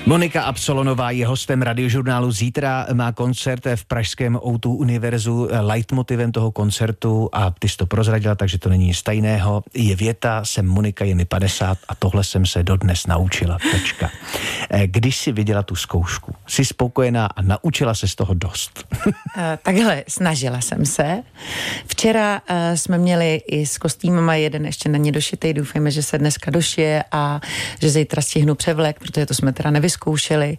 Monika Absolonová je hostem Radiožurnálu. Zítra má koncert v pražském O2 Univerzu. Leitmotivem toho koncertu, a ty jsi to prozradila, takže to není nic tajného, je věta: jsem Monika, je mi 50 a tohle jsem se dodnes naučila. Tečka. Když jsi viděla tu zkoušku, jsi spokojená a naučila se z toho dost? Takhle, snažila jsem se. Včera jsme měli i s kostýmama jeden ještě na ně došitej. Doufejme, že se dneska došije a že zítra stihnu převlek, protože to jsme teda nevyzkoušeli.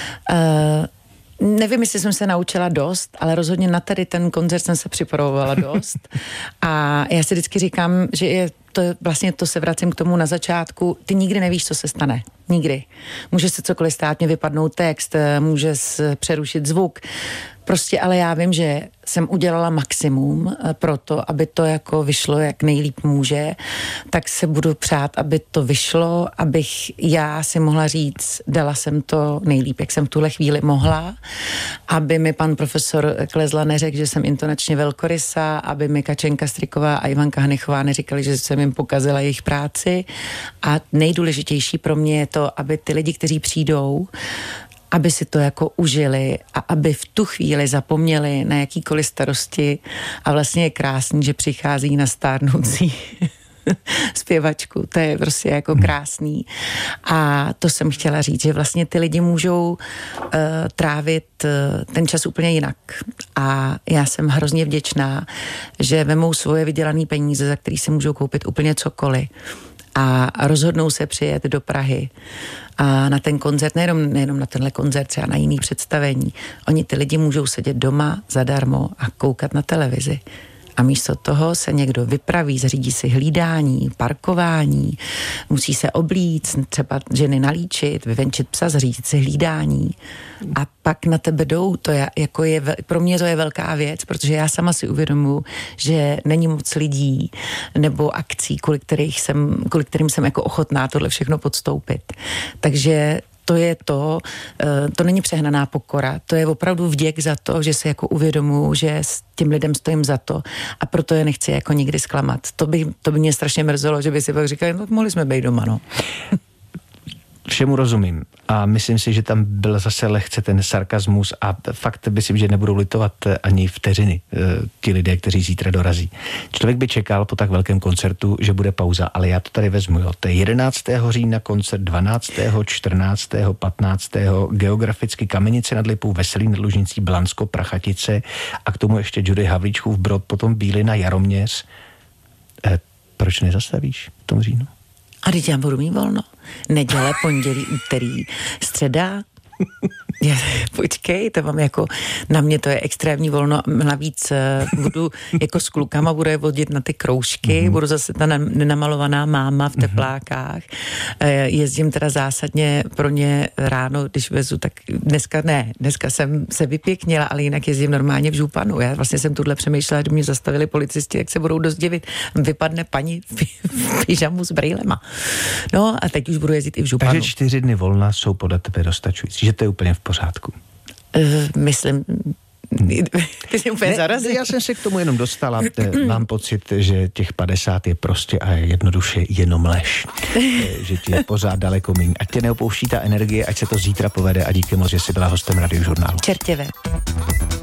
Nevím, jestli jsem se naučila dost, ale rozhodně na tady ten koncert jsem se připravovala dost. A já si vždycky říkám, že je to vlastně, to se vracím k tomu na začátku, ty nikdy nevíš, co se stane. Nikdy. Může se cokoliv stát, mě vypadnout text, může přerušit zvuk. Prostě, ale já vím, že jsem udělala maximum pro to, aby to jako vyšlo, jak nejlíp může, tak se budu přát, aby to vyšlo, abych já si mohla říct, dala jsem to nejlíp, jak jsem v tuhle chvíli mohla, aby mi pan profesor Klezla neřekl, že jsem intonačně velkorysa, aby mi Kačenka Striková a Ivanka Hanechová neříkali, že jsem jim pokazila jejich práci. A nejdůležitější pro mě je to, aby ty lidi, kteří přijdou, aby si to jako užili a aby v tu chvíli zapomněli na jakýkoliv starosti. A vlastně je krásný, že přichází na stárnoucí zpěvačku. To je prostě jako krásný. A to jsem chtěla říct, že vlastně ty lidi můžou trávit ten čas úplně jinak. A já jsem hrozně vděčná, že vemou svoje vydělané peníze, za který si můžou koupit úplně cokoliv. A rozhodnou se přijet do Prahy a na ten koncert, nejenom na tenhle koncert, třeba na jiný představení. Oni, ty lidi, můžou sedět doma zadarmo a koukat na televizi. A místo toho se někdo vypraví, zařídí si hlídání, parkování, musí se oblíct, třeba ženy nalíčit, vyvenčit psa, zařídit si hlídání. A pak na tebe jdou, pro mě to je velká věc, protože já sama si uvědomuji, že není moc lidí nebo akcí, kvůli kterým jsem jako ochotná tohle všechno podstoupit. Takže to není přehnaná pokora, to je opravdu vděk za to, že si jako uvědomuji, že s tím lidem stojím za to a proto je nechci jako nikdy zklamat. To by mě strašně mrzelo, že by si pak říkali, no mohli jsme být doma, no. Všemu rozumím a myslím si, že tam byl zase lehce ten sarkazmus a fakt myslím, že nebudou litovat ani vteřiny ti lidé, kteří zítra dorazí. Člověk by čekal po tak velkém koncertu, že bude pauza, ale já to tady vezmu. Jo. To je 11. října koncert, 12., 14., 15. geograficky Kamenice nad Lipou, Veselí nad Lužnicí, Blansko, Prachatice a k tomu ještě Judy Havlíčkův Brod, potom Bílina, Jaroměř. Proč nezastavíš v tom říjnu? A teď já budu mít volno. Neděle, pondělí, úterý, středa. Počkej, to mám jako, na mě to je extrémní volno, navíc budu jako s klukama, budu je vodit na ty kroužky, budu zase ta nenamalovaná máma v teplákách, jezdím teda zásadně pro ně ráno, když vezu, tak dneska jsem se vypěknila, ale jinak jezdím normálně v županu. Já vlastně jsem tuhle přemýšlela, když mě zastavili policisti, jak se budou dost divit, vypadne paní v pyžamu s brýlema. No a teď už budu jezdit i v županu. Takže 4 dny volna jsou podle tebe dostačující, že to je úplně v pořádku. Myslím, ty jsi úplně zarazil. Já jsem se k tomu jenom dostala. Mám pocit, že těch 50 je prostě a jednoduše jenom lež. Že ti je pořád daleko míň. Ať tě neopouští ta energie, ať se to zítra povede a díky moc, že jsi byla hostem Radiožurnálu. Čertěve.